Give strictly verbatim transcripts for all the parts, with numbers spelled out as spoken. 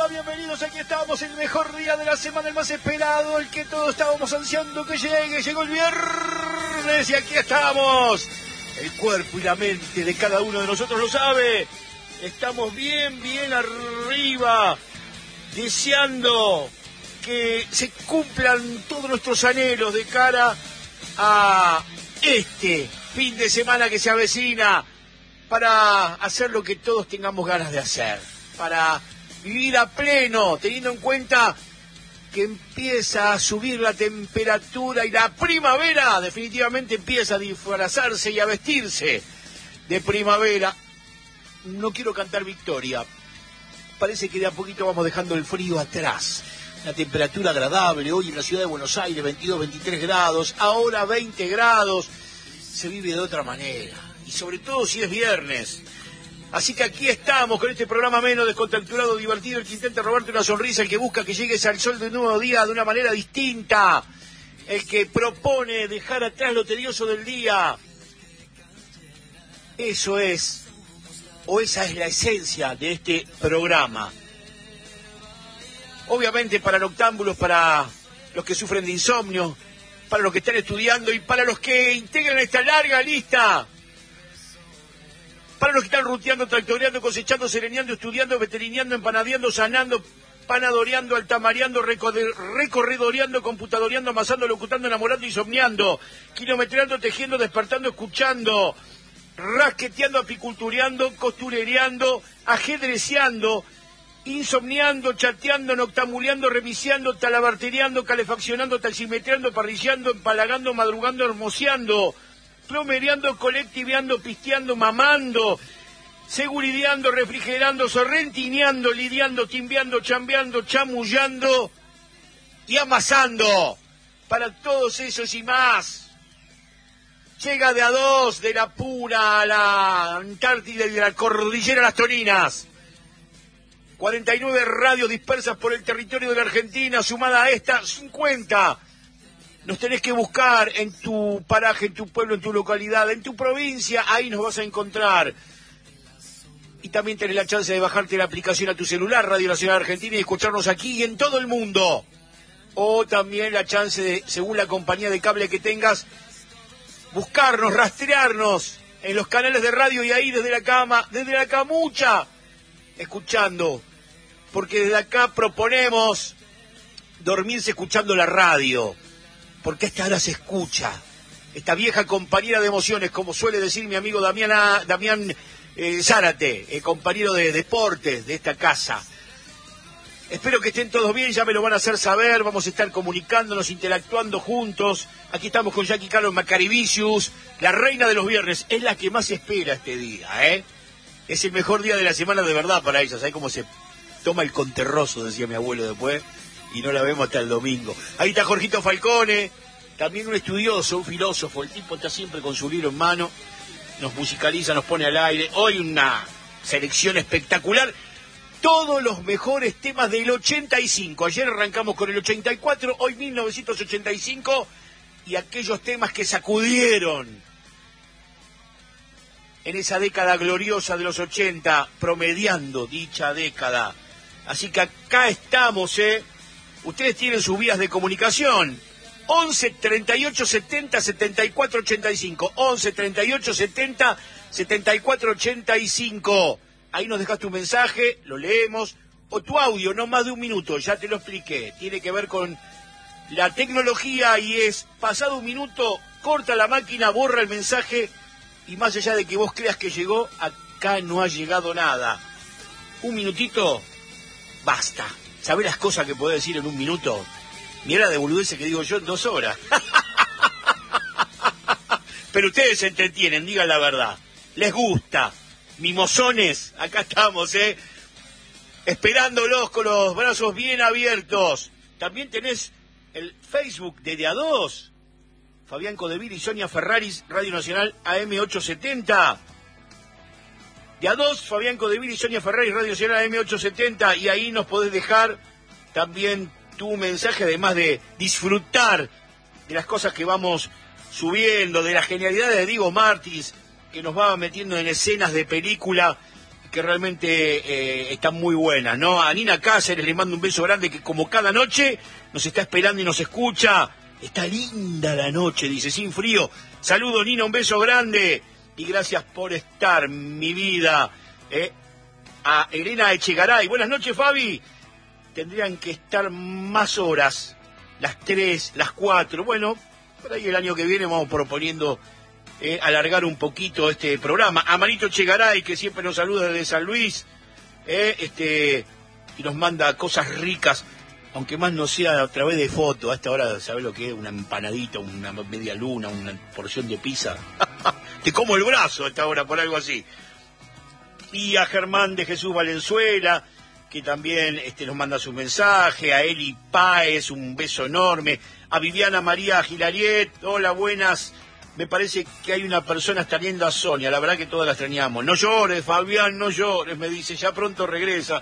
Bienvenidos, aquí estamos, el mejor día de la semana, el más esperado, el que todos estábamos ansiando que llegue. Llegó el viernes y aquí estamos. El cuerpo y la mente de cada uno de nosotros lo sabe. Estamos bien, bien arriba, deseando que se cumplan todos nuestros anhelos de cara a este fin de semana que se avecina, para hacer lo que todos tengamos ganas de hacer, para vivir a pleno, teniendo en cuenta que empieza a subir la temperatura y la primavera definitivamente empieza a disfrazarse y a vestirse de primavera. No quiero cantar victoria, parece que de a poquito vamos dejando el frío atrás. Una temperatura agradable hoy en la ciudad de Buenos Aires, veintidós, veintitrés grados, ahora veinte grados, se vive de otra manera, y sobre todo si es viernes. Así que aquí estamos con este programa menos descontracturado, divertido, el que intenta robarte una sonrisa, el que busca que llegues al sol de un nuevo día de una manera distinta, el que propone dejar atrás lo tedioso del día. Eso es, o esa es la esencia de este programa. Obviamente para noctámbulos, para los que sufren de insomnio, para los que están estudiando y para los que integran esta larga lista. Para los que están ruteando, tractoreando, cosechando, sereneando, estudiando, veterineando, empanadeando, sanando, panadoreando, altamareando, recorredoreando, computadoreando, amasando, locutando, enamorando, insomniando, kilometreando, tejiendo, despertando, escuchando, rasqueteando, apicultureando, costurereando, ajedreceando, insomniando, chateando, noctamuleando, remisiando, talabartereando, calefaccionando, taximetreando, parrillando, empalagando, madrugando, hermoseando, plomereando, colectiveando, pisteando, mamando, segurideando, refrigerando, sorrentineando, lidiando, timbeando, chambeando, chamullando y amasando. Para todos esos y más, llega de a dos, de la Pura a la Antártida y de la Cordillera a las Toninas. cuarenta y nueve radios dispersas por el territorio de la Argentina, sumada a esta cincuenta. Nos tenés que buscar en tu paraje, en tu pueblo, en tu localidad, en tu provincia, ahí nos vas a encontrar. Y también tenés la chance de bajarte la aplicación a tu celular, Radio Nacional Argentina, y escucharnos aquí y en todo el mundo. O también la chance de, según la compañía de cable que tengas, buscarnos, rastrearnos en los canales de radio y ahí desde la cama, desde la camucha, escuchando. Porque desde acá proponemos dormirse escuchando la radio. Porque a esta hora se escucha, esta vieja compañera de emociones, como suele decir mi amigo Damián, Damián eh, Zárate, el compañero de deportes de esta casa. Espero que estén todos bien, ya me lo van a hacer saber, vamos a estar comunicándonos, interactuando juntos. Aquí estamos con Jackie Carlos Macarivicius, la reina de los viernes, es la que más espera este día, ¿eh? Es el mejor día de la semana de verdad para ella, ¿sabes cómo se toma el conterroso, decía mi abuelo después? Y no la vemos hasta el domingo. Ahí está Jorgito Falcone, también un estudioso, un filósofo. El tipo está siempre con su libro en mano, nos musicaliza, nos pone al aire. Hoy una selección espectacular. Todos los mejores temas del ochenta y cinco. Ayer arrancamos con el ochenta y cuatro, hoy mil novecientos ochenta y cinco. Y aquellos temas que sacudieron en esa década gloriosa de los ochenta, promediando dicha década. Así que acá estamos, ¿eh? Ustedes tienen sus vías de comunicación. once, treinta y ocho, setenta, setenta y cuatro, ochenta y cinco. once, treinta y ocho, setenta, setenta y cuatro, ochenta y cinco. Ahí nos dejas tu mensaje, lo leemos. O tu audio, no más de un minuto, ya te lo expliqué. Tiene que ver con la tecnología y es, pasado un minuto, corta la máquina, borra el mensaje. Y más allá de que vos creas que llegó, acá no ha llegado nada. Un minutito, basta. ¿Sabés las cosas que podés decir en un minuto? Mira de boludeces que digo yo en dos horas. Pero ustedes se entretienen, digan la verdad. Les gusta. Mimosones, acá estamos, ¿eh? Esperándolos con los brazos bien abiertos. También tenés el Facebook de De A dos. Fabián Codevil y Sonia Ferraris, Radio Nacional A M ochocientos setenta. De A dos, Fabián Codevil y Sonia Ferraris, Radio Nacional A M ochocientos setenta. Y ahí nos podés dejar también tu mensaje, además de disfrutar de las cosas que vamos subiendo, de las genialidades de Diego Martins, que nos va metiendo en escenas de película que realmente eh, están muy buenas, ¿no? A Nina Cáceres le mando un beso grande, que como cada noche nos está esperando y nos escucha. Está linda la noche, dice, sin frío. Saludo, Nina, un beso grande. Y gracias por estar, mi vida. ¿eh? A Elena Echegaray. Buenas noches, Fabi. Tendrían que estar más horas, las tres, las cuatro. Bueno, por ahí el año que viene vamos proponiendo eh, alargar un poquito este programa. A Marito Echegaray, que siempre nos saluda desde San Luis, eh, este y nos manda cosas ricas, aunque más no sea a través de foto. A esta hora, ¿sabes lo que es? Una empanadita, una media luna, una porción de pizza. Te como el brazo a esta hora por algo así. Y a Germán de Jesús Valenzuela, que también este, nos manda su mensaje. A Eli Páez, un beso enorme. A Viviana María Gilariet, hola, buenas. Me parece que hay una persona extrañando a Sonia, la verdad que todas la extrañamos. No llores, Fabián, no llores, me dice, ya pronto regresa.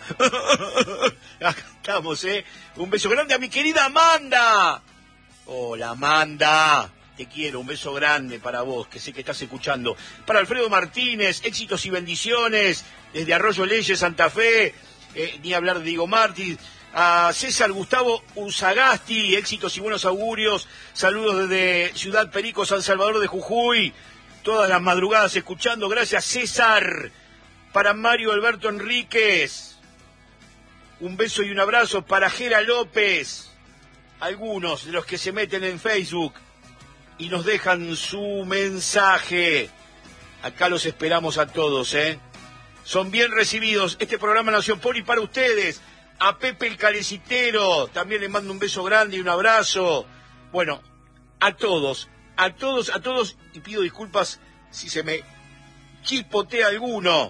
Acá estamos, ¿eh? Un beso grande a mi querida Amanda. Hola, Amanda. Te quiero, un beso grande para vos, que sé que estás escuchando. Para Alfredo Martínez, éxitos y bendiciones, desde Arroyo Leyes, Santa Fe, eh, ni hablar de Diego Martí. A César Gustavo Uzagasti, éxitos y buenos augurios, saludos desde Ciudad Perico, San Salvador de Jujuy, todas las madrugadas escuchando, gracias César. Para Mario Alberto Enríquez, un beso y un abrazo. Para Gera López, algunos de los que se meten en Facebook y nos dejan su mensaje. Acá los esperamos a todos, ¿eh? Son bien recibidos. Este programa nació por y para ustedes. A Pepe el Calecitero, también le mando un beso grande y un abrazo. Bueno, a todos, a todos, a todos, y pido disculpas si se me chispotea alguno.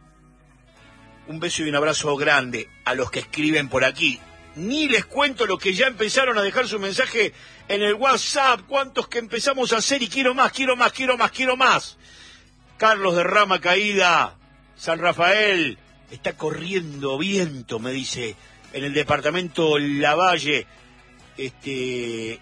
Un beso y un abrazo grande a los que escriben por aquí. Ni les cuento los que ya empezaron a dejar su mensaje en el WhatsApp. ¿Cuántos que empezamos a hacer? Y quiero más, quiero más, quiero más, quiero más. Carlos de Rama Caída, San Rafael, está corriendo viento, me dice, en el departamento Lavalle. Este,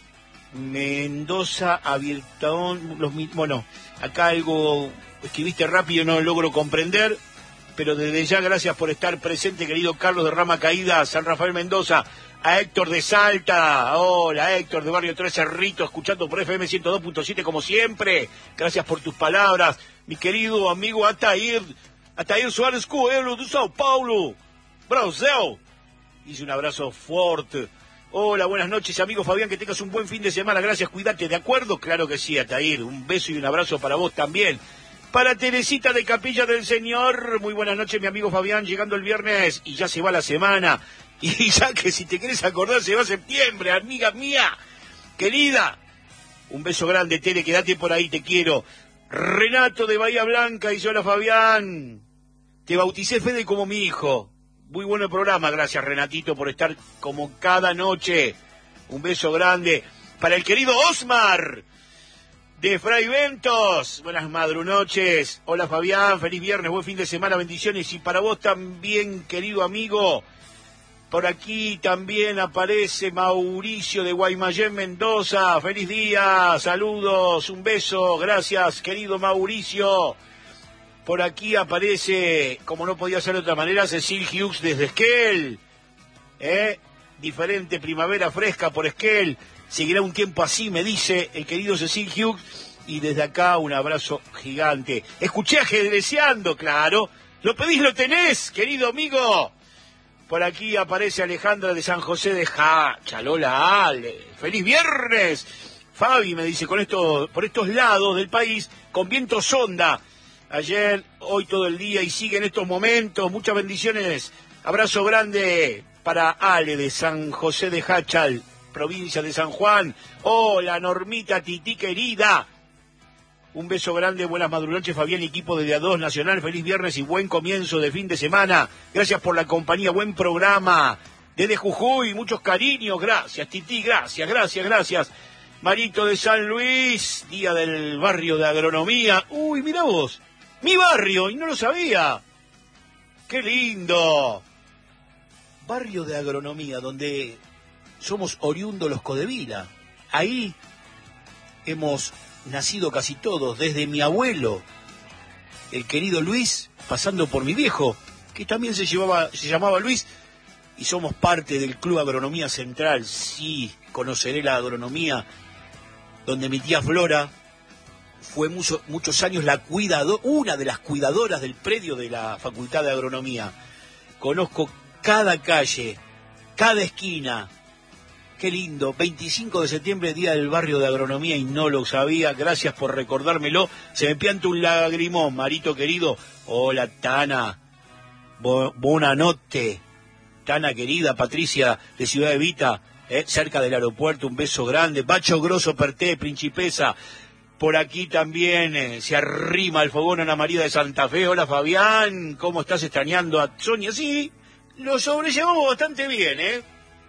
Mendoza, Abiertaón, los bueno, acá algo escribiste rápido, no logro comprender. Pero desde ya, gracias por estar presente, querido Carlos de Rama Caída, San Rafael, Mendoza. A Héctor de Salta, hola Héctor de Barrio Tres Cerritos, escuchando por F M ciento dos punto siete como siempre. Gracias por tus palabras. Mi querido amigo Atair, Atair Suárez Coelho de Sao Paulo, Brasil. Hice un abrazo fuerte. Hola, buenas noches, amigo Fabián, que tengas un buen fin de semana. Gracias, cuídate, ¿de acuerdo? Claro que sí, Atair. Un beso y un abrazo para vos también. Para Teresita de Capilla del Señor, muy buenas noches, mi amigo Fabián, llegando el viernes y ya se va la semana. Y ya que si te querés acordar, se va septiembre, amiga mía, querida. Un beso grande, Tere, quédate por ahí, te quiero. Renato de Bahía Blanca, dice, hola Fabián, te bauticé Fede como mi hijo. Muy bueno el programa, gracias Renatito por estar como cada noche. Un beso grande. Para el querido Osmar de Fray Ventos, buenas madrunoches. Hola Fabián, feliz viernes, buen fin de semana, bendiciones. Y para vos también, querido amigo. Por aquí también aparece Mauricio de Guaymallén, Mendoza. Feliz día, saludos, un beso, gracias querido Mauricio. Por aquí aparece, como no podía ser de otra manera, Cecil Hughes desde Esquel. ¿Eh? Diferente primavera fresca por Esquel. Seguirá un tiempo así, me dice el querido Cecil Hughes. Y desde acá un abrazo gigante. Escuché ajedreceando, claro. Lo pedís, lo tenés, querido amigo. Por aquí aparece Alejandra de San José de Ja. Chalola, Ale. ¡Feliz viernes! Fabi me dice, con esto, por estos lados del país, con viento sonda. Ayer, hoy todo el día y sigue en estos momentos. Muchas bendiciones. Abrazo grande para Ale de San José de Hachal, provincia de San Juan. Hola, Normita, Titi querida. Un beso grande, buenas madrugones, Fabián, equipo de Día dos Nacional. Feliz viernes y buen comienzo de fin de semana. Gracias por la compañía, buen programa. Desde Jujuy, muchos cariños. Gracias, Titi, gracias, gracias, gracias. Marito de San Luis, día del barrio de agronomía. Uy, mira vos, mi barrio, y no lo sabía. ¡Qué lindo! Barrio de agronomía, donde somos oriundos los Codevila. Ahí hemos nacido casi todos, desde mi abuelo, el querido Luis, pasando por mi viejo, que también se, llevaba, se llamaba Luis, y somos parte del Club Agronomía Central. Sí, conoceré la agronomía, donde mi tía Flora fue mucho, muchos años la cuidado, una de las cuidadoras del predio de la Facultad de Agronomía. Conozco cada calle, cada esquina. Qué lindo, veinticinco de septiembre, día del barrio de Agronomía, y no lo sabía. Gracias por recordármelo. Se me pianta un lagrimón, Marito querido. Hola, Tana. Bo, buena noche. Tana querida, Patricia de Ciudad Evita, eh, cerca del aeropuerto, un beso grande. Bacho Grosso Perté, Principesa. Por aquí también eh, se arrima el fogón Ana María de Santa Fe. Hola, Fabián, ¿cómo estás extrañando a Sonia? Sí, lo sobrellevamos bastante bien, ¿eh?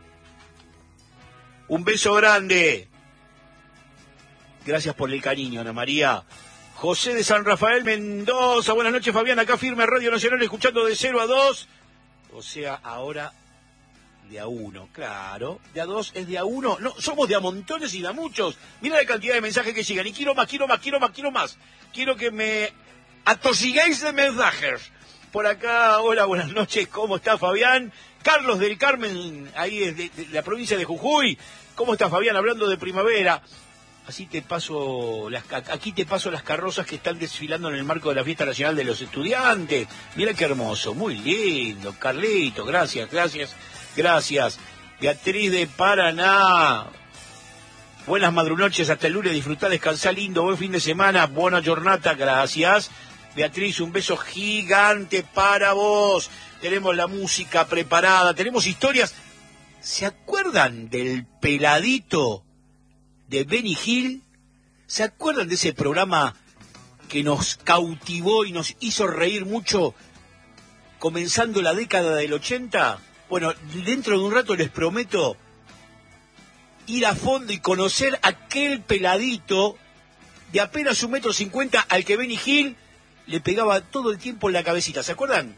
Un beso grande. Gracias por el cariño, Ana María. José de San Rafael Mendoza. Buenas noches, Fabián. Acá firme Radio Nacional, escuchando de cero a dos. O sea, ahora de a uno, claro. De a dos es de a uno. No, somos de a montones y de a muchos. Mira la cantidad de mensajes que llegan. Y quiero más, quiero más, quiero más, quiero más. Quiero que me atosigáis de mensajes. Por acá, hola, buenas noches. ¿Cómo está, Fabián? Carlos del Carmen, ahí es de, de la provincia de Jujuy. ¿Cómo está, Fabián? Hablando de primavera. Así te paso las, aquí te paso las carrozas que están desfilando en el marco de la Fiesta Nacional de los Estudiantes. Mira qué hermoso, muy lindo. Carlito, gracias, gracias, gracias. Beatriz de Paraná. Buenas madrunoches, hasta el lunes, disfrutá, descansá lindo, buen fin de semana, buena jornada, gracias. Beatriz, un beso gigante para vos. Tenemos la música preparada, tenemos historias. ¿Se acuerdan del peladito de Benny Hill? ¿Se acuerdan de ese programa que nos cautivó y nos hizo reír mucho comenzando la década del ochenta? Bueno, dentro de un rato les prometo ir a fondo y conocer aquel peladito de apenas un metro cincuenta al que Benny Hill le pegaba todo el tiempo en la cabecita. ¿Se acuerdan?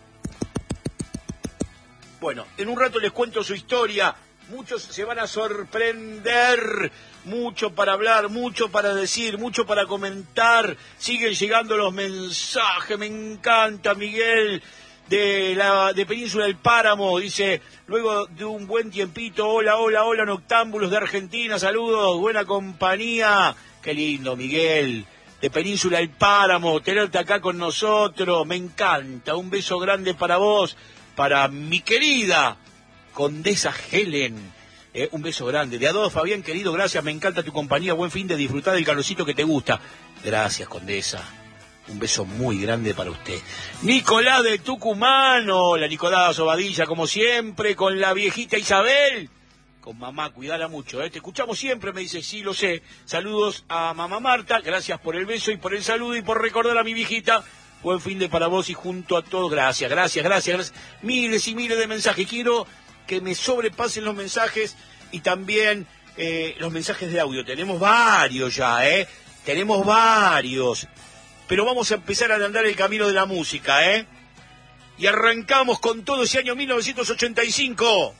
Bueno, en un rato les cuento su historia. Muchos se van a sorprender. Mucho para hablar, mucho para decir, mucho para comentar. Siguen llegando los mensajes. Me encanta, Miguel, de la de Península del Páramo. Dice, luego de un buen tiempito, hola, hola, hola, noctámbulos de Argentina. Saludos, buena compañía. Qué lindo, Miguel, de Península del Páramo, tenerte acá con nosotros. Me encanta. Un beso grande para vos. Para mi querida Condesa Helen, eh, un beso grande. De a dos, Fabián, querido, gracias, me encanta tu compañía, buen fin de disfrutar del calorcito que te gusta. Gracias, Condesa, un beso muy grande para usted. Nicolás de Tucumán, hola, Nicolás Obadilla, como siempre, con la viejita Isabel. Con mamá, cuidala mucho, ¿eh? Te escuchamos siempre, me dice, sí, lo sé. Saludos a mamá Marta, gracias por el beso y por el saludo y por recordar a mi viejita. Buen fin de para vos y junto a todos. Gracias, gracias, gracias, gracias. Miles y miles de mensajes. Quiero que me sobrepasen los mensajes y también eh, los mensajes de audio. Tenemos varios ya, ¿eh? Tenemos varios. Pero vamos a empezar a andar el camino de la música, ¿eh? Y arrancamos con todo ese año mil novecientos ochenta y cinco.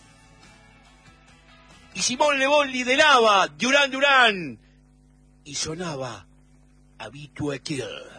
Y Simón Le Bon lideraba Duran Duran. Y sonaba Habitué Kill.